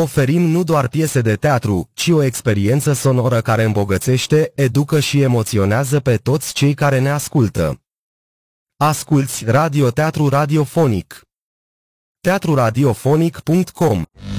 oferim nu doar piese de teatru, ci o experiență sonoră care îmbogățește, educă și emoționează pe toți cei care ne ascultă. Asculți radioteatru radiofonic. teatruradiofonic.com